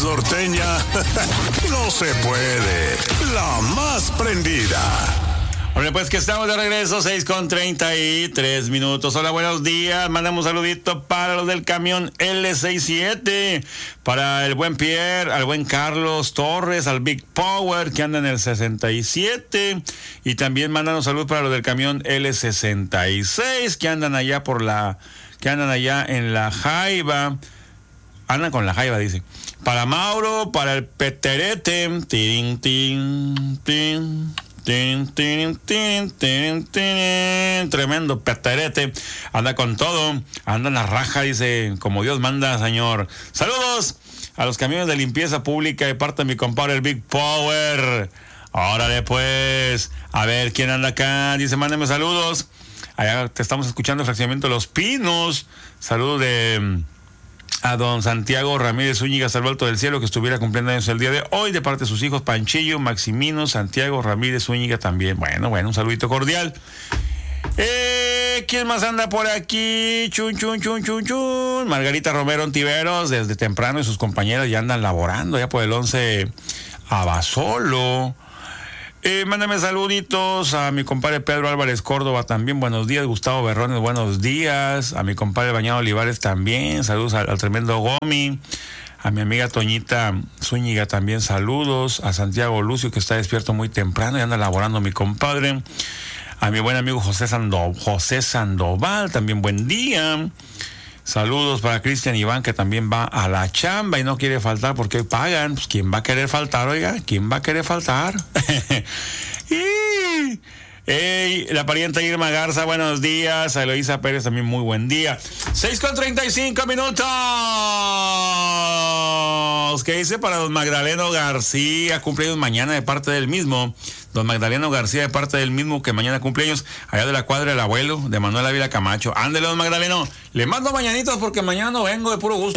norteña. No se puede. La más prendida. Hombre, pues que estamos de regreso, 6:33 Hola, buenos días. Mandamos un saludito para los del camión L67, para el buen Pierre, al buen Carlos Torres, al Big Power que anda en el 67. Y también mandan un saludo para los del camión L66 que andan allá en la Jaiba. Andan con la Jaiba, dice. Para Mauro, para el Peterete. Tin, tin, tin. Tremendo Peterete, anda con todo, anda en la raja, dice, como Dios manda, señor. Saludos a los camiones de limpieza pública de parte de mi compadre el Big Power. Órale pues, a ver quién anda acá, dice, mándame saludos. Allá te estamos escuchando el fraccionamiento de Los Pinos. Saludos a don Santiago Ramírez Zúñiga, hasta el alto del cielo, que estuviera cumpliendo años el día de hoy, de parte de sus hijos Panchillo, Maximino, Santiago Ramírez Zúñiga también. Bueno, un saludito cordial. ¿Quién más anda por aquí? Chun. Margarita Romero Ontiveros, desde temprano, y sus compañeras ya andan laborando, ya por el 11 a Basolo. Mándame saluditos a mi compadre Pedro Álvarez Córdoba también, buenos días. Gustavo Berrones, buenos días. A mi compadre Bañado Olivares también, saludos al tremendo Gomi. A mi amiga Toñita Zúñiga también saludos. A Santiago Lucio, que está despierto muy temprano y anda laborando mi compadre. A mi buen amigo José Sandoval, también buen día. Saludos para Cristian Iván, que también va a la chamba y no quiere faltar porque hoy pagan. Pues ¿quién va a querer faltar, oiga? ¿Quién va a querer faltar? La parienta Irma Garza, buenos días. A Eloísa Pérez también muy buen día. 6:35. ¿Qué dice para don Magdaleno García? Cumpleaños mañana de parte del mismo. Don Magdaleno García, de parte del mismo, que mañana cumpleaños, allá de la cuadra del abuelo, de Manuel Ávila Camacho. Ándele, don Magdaleno. Le mando mañanitas porque mañana no vengo, de puro gusto.